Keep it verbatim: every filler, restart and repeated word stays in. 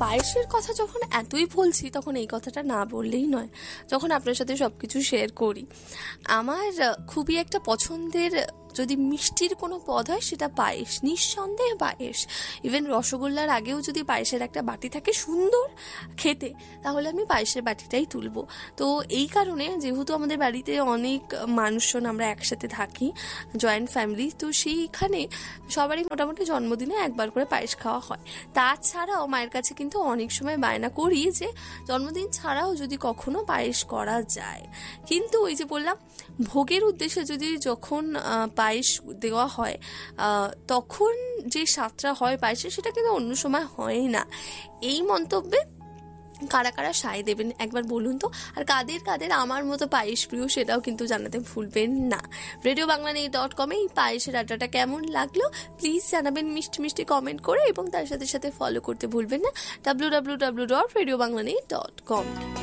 পায়েসের কথা যখন এতই বলছি তখন এই কথাটা না বললেই নয়। যখন আপনার সাথে সব কিছু শেয়ার করি, আমার খুবই একটা পছন্দের যদি মিষ্টির কোনো পদ হয় সেটা পায়েস, নিঃসন্দেহে পায়েস। ইভেন রসগোল্লার আগেও যদি পায়েসের একটা বাটি থাকে সুন্দর খেতে, তাহলে আমি পায়েসের বাটিটাই তুলবো। তো এই কারণে যেহেতু আমাদের বাড়িতে অনেক মানুষজন, আমরা একসাথে থাকি, জয়েন্ট ফ্যামিলি, তো সেইখানে সবারই মোটামুটি জন্মদিনে একবার করে পায়েস খাওয়া হয়। তাছাড়াও মায়ের কাছে কিন্তু অনেক সময় বায়না করি যে জন্মদিন ছাড়াও যদি কখনো পায়েস করা যায়। কিন্তু ওই যে বললাম, ভোগের উদ্দেশ্যে যদি যখন পায়েস দেওয়া হয় তখন যে স্বাদটা হয় পায়েসের, সেটা কিন্তু অন্য সময় হয় না। এই মন্তব্যে কারা কারা সায় দেবেন একবার বলুন তো। আর কাদের কাদের আমার মতো পায়েস প্রিয় সেটাও কিন্তু জানাতে ভুলবেন না। রেডিও বাংলা নিউজ ডট কমে এই পায়েসের আড্ডাটা কেমন লাগলো প্লিজ জানাবেন মিষ্টি মিষ্টি কমেন্ট করে, এবং তার সাথে সাথে ফলো করতে ভুলবেন না W W W dot radio Bangla news dot com.